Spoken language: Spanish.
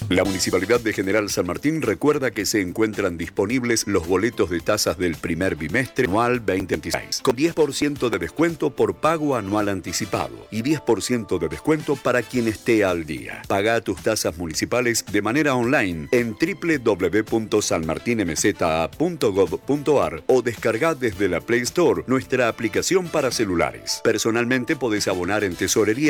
La Municipalidad de General San Martín recuerda que se encuentran disponibles los boletos de tasas del primer bimestre anual 2026, con 10% de descuento por pago anual anticipado y 10% de descuento para quien esté al día. Paga tus tasas municipales de manera online en www.sanmartinmza.gov.ar o descarga desde la Play Store nuestra aplicación para celulares. Personalmente podés abonar en tesorería